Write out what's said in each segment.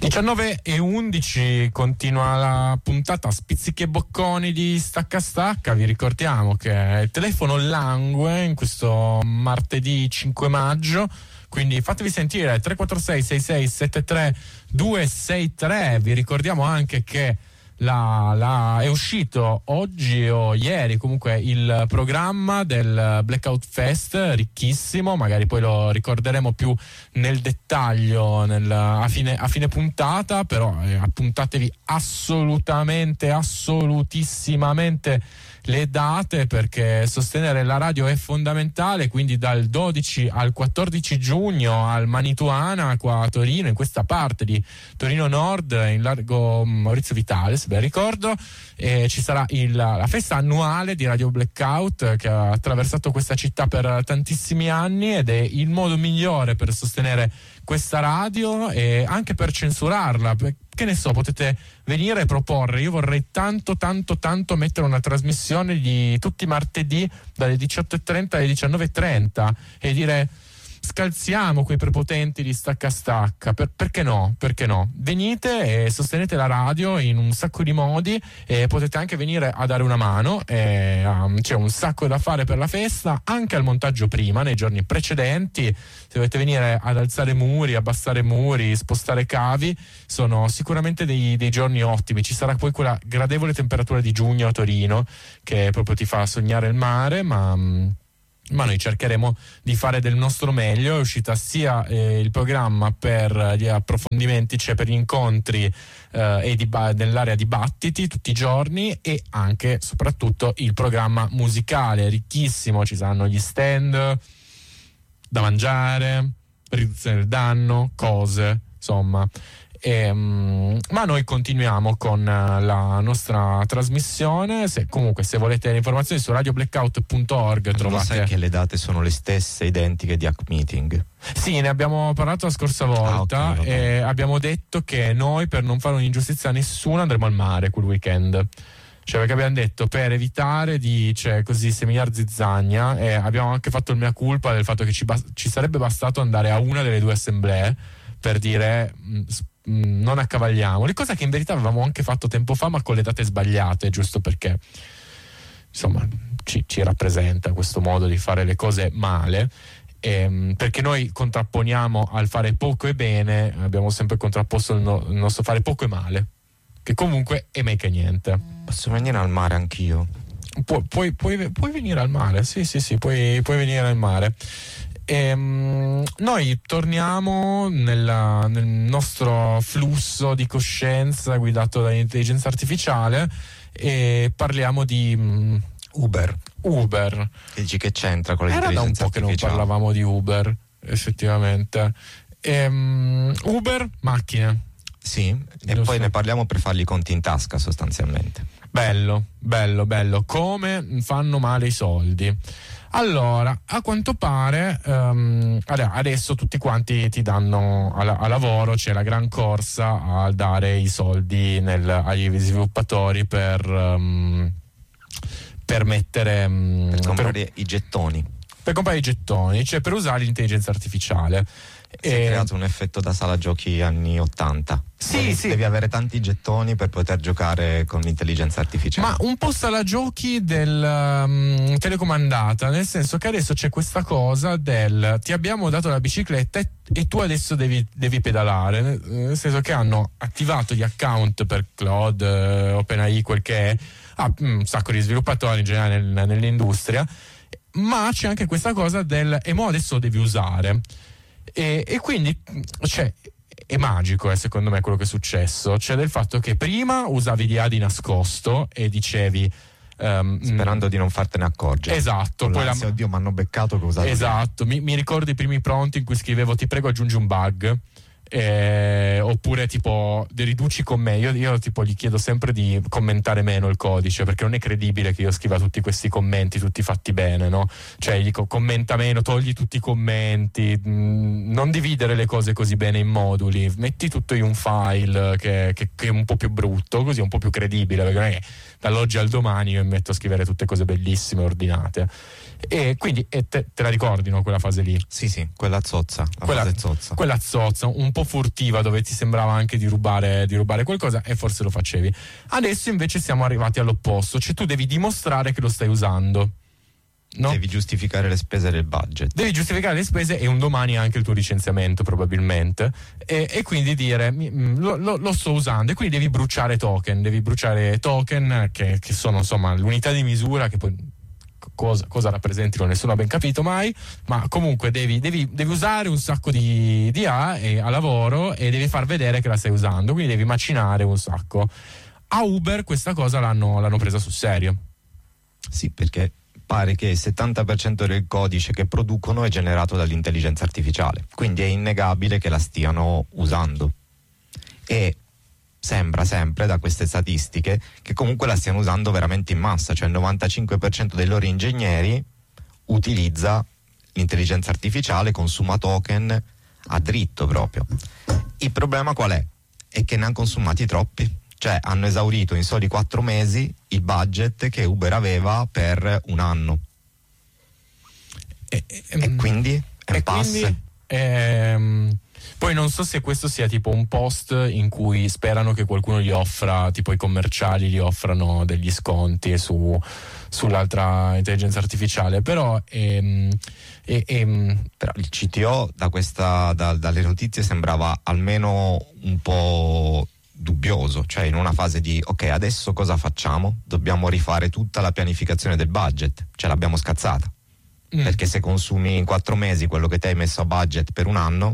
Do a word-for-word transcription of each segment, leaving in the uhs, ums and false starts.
diciannove e undici continua la puntata Spizzichi e Bocconi di Stacca Stacca. Vi ricordiamo che il telefono langue in questo martedì cinque maggio, quindi fatevi sentire tre quattro sei sei sei sette tre due sei tre. Vi ricordiamo anche che La, la, è uscito oggi o ieri comunque il programma del Blackout Fest, ricchissimo, magari poi lo ricorderemo più nel dettaglio nel, a, fine, a fine puntata, però eh, appuntatevi assolutamente, assolutissimamente le date, perché sostenere la radio è fondamentale. Quindi dal dodici al quattordici giugno al Manituana qua a Torino, in questa parte di Torino Nord, in largo Maurizio Vitale se ben ricordo, e ci sarà il, la festa annuale di Radio Blackout, che ha attraversato questa città per tantissimi anni, ed è il modo migliore per sostenere questa radio e anche per censurarla. Che ne so, potete venire e proporre. Io vorrei tanto tanto tanto mettere una trasmissione di tutti i martedì dalle diciotto e trenta alle diciannove e trenta e dire: scalziamo quei prepotenti di Stacca Stacca. Per, perché no? Perché no? Venite e sostenete la radio in un sacco di modi, e potete anche venire a dare una mano. E, um, c'è un sacco da fare per la festa, anche al montaggio prima, nei giorni precedenti. Se dovete venire ad alzare muri, abbassare muri, spostare cavi, sono sicuramente dei, dei giorni ottimi. Ci sarà poi quella gradevole temperatura di giugno a Torino che proprio ti fa sognare il mare, ma... Um, ma noi cercheremo di fare del nostro meglio. È uscita sia eh, il programma per gli approfondimenti, cioè per gli incontri eh, e diba- nell'area dibattiti tutti i giorni, e anche soprattutto il programma musicale ricchissimo. Ci saranno gli stand da mangiare, riduzione del danno, cose, insomma. E, um, ma noi continuiamo con uh, la nostra trasmissione. Se, comunque se volete le informazioni su radio blackout punto org trovate. Sai che le date sono le stesse, identiche di Hack Meeting? Sì, ne abbiamo parlato la scorsa volta. Ah, okay, e abbiamo detto che noi, per non fare un'ingiustizia a nessuno, andremo al mare quel weekend. Cioè, perché abbiamo detto, per evitare di cioè, così seminare zizzagna, e abbiamo anche fatto il mea culpa del fatto che ci, bas- ci sarebbe bastato andare a una delle due assemblee per dire mh, non accavagliamoli, cosa che in verità avevamo anche fatto tempo fa, ma con le date sbagliate, giusto perché insomma ci, ci rappresenta questo modo di fare le cose male. E, perché noi contrapponiamo al fare poco e bene, abbiamo sempre contrapposto il, no, il nostro fare poco e male, che comunque è meglio che niente. Posso venire al mare anch'io? Pu- puoi, puoi, puoi venire al mare, sì sì sì, puoi, puoi venire al mare. Ehm, noi torniamo nella, nel nostro flusso di coscienza guidato dall'intelligenza artificiale, e parliamo di um, Uber. Uber. Che dici che c'entra con l'intelligenza artificiale? Era da un po' che non parlavamo di Uber, effettivamente. Ehm, Uber, macchine. Sì, e poi ne parliamo per fargli i conti in tasca sostanzialmente. Bello, bello, bello. Come fanno male i soldi. Allora, a quanto pare um, adesso tutti quanti ti danno a, a lavoro, c'è la gran corsa a dare i soldi nel, agli sviluppatori per, um, per mettere um, per comprare per, i gettoni. Per comprare i gettoni, cioè per usare l'intelligenza artificiale. Si è creato un effetto da sala giochi anni ottanta. Sì, devi, sì. Devi avere tanti gettoni per poter giocare con l'intelligenza artificiale. Ma un po' sala giochi del um, telecomandata, nel senso che adesso c'è questa cosa del ti abbiamo dato la bicicletta e, e tu adesso devi, devi pedalare, nel, nel senso che hanno attivato gli account per Claude, OpenAI, quel che è, ah, un sacco di sviluppatori in generale nel, nell'industria, ma c'è anche questa cosa del e mo adesso lo devi usare. E, e quindi cioè, è magico, eh, secondo me, quello che è successo. Cioè, del fatto che prima usavi l'I A di nascosto e dicevi um, sperando mh, di non fartene accorgere. Esatto. Poi la... oddio, mi hanno beccato che ho usato. Esatto. Mi, mi ricordo i primi pronti in cui scrivevo ti prego aggiungi un bug. Eh, oppure tipo riduci con me. Io, io tipo gli chiedo sempre di commentare meno il codice, perché non è credibile che io scriva tutti questi commenti tutti fatti bene, no? Cioè gli dico commenta meno, togli tutti i commenti, mh, non dividere le cose così bene in moduli, metti tutto in un file che, che, che è un po' più brutto, così è un po' più credibile, perché non è che dall'oggi al domani io mi metto a scrivere tutte cose bellissime ordinate. E quindi e te, te la ricordi, no, quella fase lì? Sì sì, quella zozza, la quella fase zozza. Quella zozza, un po' po' furtiva, dove ti sembrava anche di rubare, di rubare qualcosa, e forse lo facevi. Adesso invece siamo arrivati all'opposto, cioè tu devi dimostrare che lo stai usando. No? Devi giustificare le spese del budget. Devi giustificare le spese e un domani anche il tuo licenziamento probabilmente, e, e quindi dire lo, lo, lo sto usando, e quindi devi bruciare token, devi bruciare token che, che sono insomma l'unità di misura, che poi cosa, cosa rappresentino nessuno ha ben capito mai, ma comunque devi, devi, devi usare un sacco di, di A e, a lavoro, e devi far vedere che la stai usando, quindi devi macinare un sacco. A Uber questa cosa l'hanno, l'hanno presa sul serio. Sì, perché pare che il settanta per cento del codice che producono è generato dall'intelligenza artificiale, quindi è innegabile che la stiano usando, e sembra sempre da queste statistiche che comunque la stiano usando veramente in massa, cioè il novantacinque per cento dei loro ingegneri utilizza l'intelligenza artificiale, consuma token a dritto proprio. Il problema qual è? È che ne hanno consumati troppi. Cioè hanno esaurito in soli quattro mesi il budget che Uber aveva per un anno. E, e, e quindi è e pass. Quindi, ehm, poi non so se questo sia tipo un post in cui sperano che qualcuno gli offra, tipo i commerciali gli offrano degli sconti su, sull'altra intelligenza artificiale, però, ehm, ehm, però il C T O da questa, da, dalle notizie sembrava almeno un po' dubbioso, cioè in una fase di ok, adesso cosa facciamo? Dobbiamo rifare tutta la pianificazione del budget, ce l'abbiamo scazzata, mm. perché se consumi in quattro mesi quello che ti hai messo a budget per un anno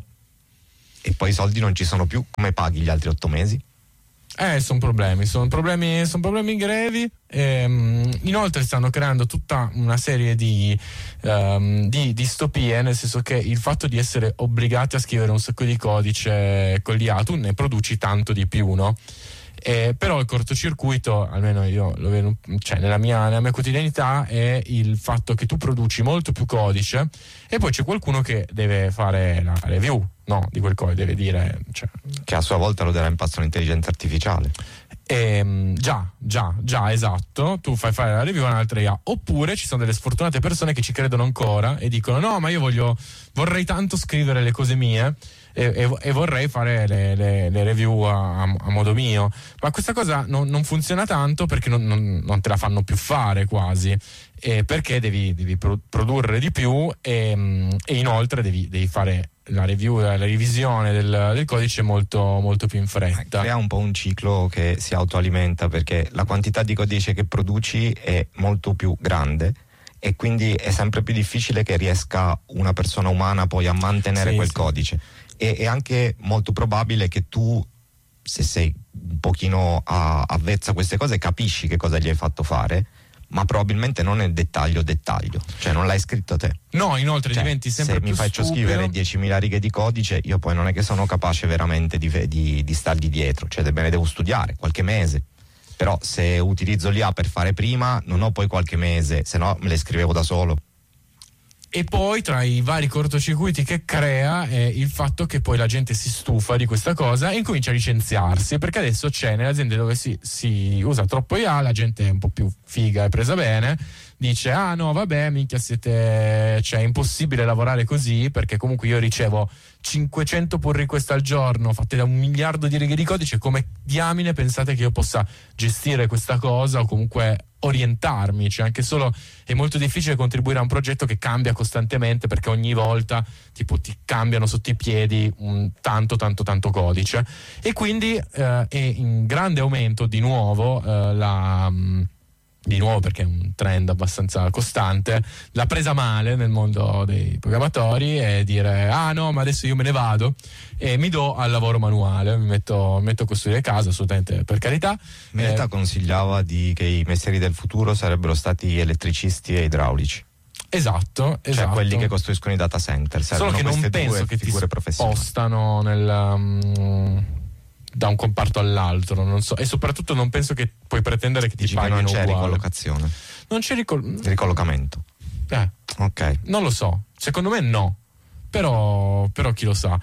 e poi i soldi non ci sono più, come paghi gli altri otto mesi? Eh, sono problemi, sono problemi, sono problemi grevi. Ehm, inoltre stanno creando tutta una serie di, um, di distopie, nel senso che il fatto di essere obbligati a scrivere un sacco di codice con l'I A, tu ne produci tanto di più, no? Eh, però il cortocircuito, almeno io lo vedo, cioè nella mia, nella mia quotidianità, è il fatto che tu produci molto più codice e poi c'è qualcuno che deve fare la review, no, di quel codice, deve dire, cioè, che a sua volta lo darà in pasto all'intelligenza artificiale. Ehm, già, già, già, esatto. Tu fai fare la review a un'altra I A, oppure ci sono delle sfortunate persone che ci credono ancora e dicono no, ma io voglio, vorrei tanto scrivere le cose mie e, e, e vorrei fare le, le, le review a, a modo mio, ma questa cosa non, non funziona tanto perché non, non, non te la fanno più fare quasi, e perché devi, devi pro, produrre di più e, e inoltre devi, devi fare la review, la revisione del, del codice molto, molto più in fretta. Crea un po' un ciclo che si autoalimenta, perché la quantità di codice che produci è molto più grande e quindi è sempre più difficile che riesca una persona umana poi a mantenere sì, quel sì. codice, e è anche molto probabile che tu, se sei un pochino a, avvezza a queste cose, capisci che cosa gli hai fatto fare, ma probabilmente non nel dettaglio dettaglio, cioè non l'hai scritto te. No, inoltre cioè, diventi sempre se più mi faccio stupido. Scrivere diecimila righe di codice, io poi non è che sono capace veramente di, di, di stargli dietro, cioè me ne devo studiare qualche mese, però se utilizzo l'I A per fare prima non ho poi qualche mese, se no me le scrivevo da solo. E poi tra i vari cortocircuiti che crea è il fatto che poi la gente si stufa di questa cosa e incomincia a licenziarsi, perché adesso c'è nelle aziende dove si, si usa troppo I A, la gente è un po' più figa e presa bene, dice ah no vabbè minchia siete, cioè è impossibile lavorare così, perché comunque io ricevo cinquecento pull request al giorno fatte da un miliardo di righe di codice, come diamine pensate che io possa gestire questa cosa o comunque orientarmi? Cioè anche solo è molto difficile contribuire a un progetto che cambia costantemente, perché ogni volta tipo ti cambiano sotto i piedi un tanto tanto tanto codice, e quindi eh, è in grande aumento di nuovo eh, la mh, di nuovo perché è un trend abbastanza costante, la presa male nel mondo dei programmatori è dire ah no ma adesso io me ne vado e mi do al lavoro manuale, mi metto, mi metto a costruire casa, assolutamente per carità. Meta eh, consigliava di, che i mestieri del futuro sarebbero stati elettricisti e idraulici. Esatto, cioè esatto. quelli che costruiscono i data center. Solo che non penso che ti spostano nel um, da un comparto all'altro, non so, e soprattutto non penso che puoi pretendere che ti Dici paghino che non c'è uguale. ricollocazione. Non c'è ricol- ricollocamento. Eh. Ok. Non lo so, secondo me no. Però, però chi lo sa.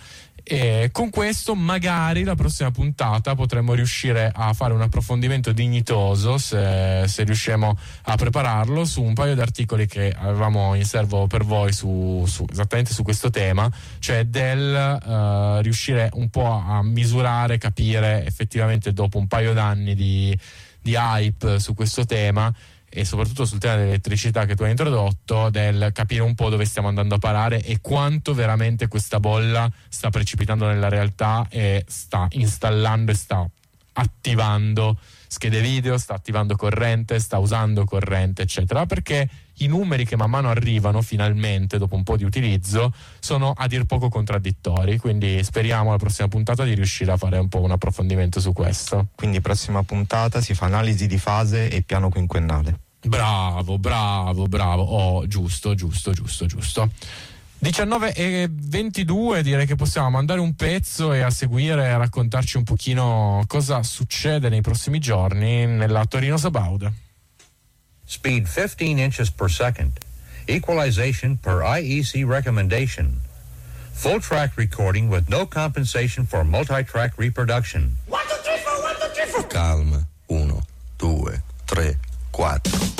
E con questo magari la prossima puntata potremmo riuscire a fare un approfondimento dignitoso, se, se riusciamo a prepararlo, su un paio di articoli che avevamo in serbo per voi su, su esattamente su questo tema, cioè del uh, riuscire un po' a misurare, capire effettivamente dopo un paio d'anni di, di hype su questo tema, e soprattutto sul tema dell'elettricità che tu hai introdotto, del capire un po' dove stiamo andando a parare e quanto veramente questa bolla sta precipitando nella realtà e sta installando e sta attivando schede video, sta attivando corrente, sta usando corrente, eccetera, perché i numeri che man mano arrivano finalmente dopo un po' di utilizzo sono a dir poco contraddittori, quindi speriamo alla prossima puntata di riuscire a fare un po' un approfondimento su questo. Quindi prossima puntata si fa analisi di fase e piano quinquennale. Bravo, bravo, bravo. Oh, giusto, giusto, giusto, giusto. diciannove e ventidue, direi che possiamo mandare un pezzo e a seguire a raccontarci un pochino cosa succede nei prossimi giorni nella Torino Sabauda. Speed fifteen inches per second. Equalization per I E C recommendation. Full track recording with no compensation for multi-track reproduction. Calma. Uno, due, tre, quattro.